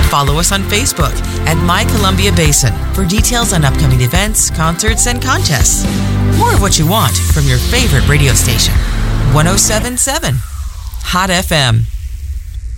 Follow us on Facebook at My Columbia Basin for details on upcoming events, concerts, and contests. More of what you want from your favorite radio station. 107.7 Hot FM.